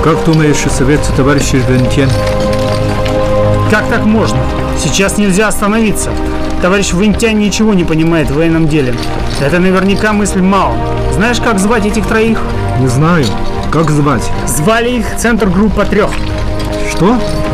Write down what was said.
Как думаешь, советую товарищ Вентьен? Как так можно? Сейчас нельзя остановиться. Товарищ Вентян ничего не понимает в военном деле. Это наверняка мысль Мао. Знаешь, как звать этих троих? Не знаю. Как звать? Звали их Центр группа 3. Что?